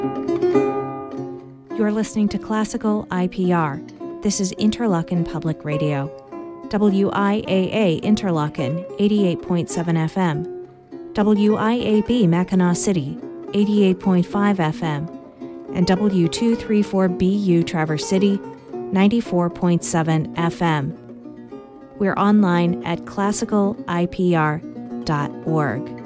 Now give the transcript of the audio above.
You're listening to Classical IPR. This is Interlochen Public Radio. WIAA Interlochen, 88.7 FM. WIAB Mackinac City, 88.5 FM. And W234BU Traverse City, 94.7 FM. We're online at classicalipr.org.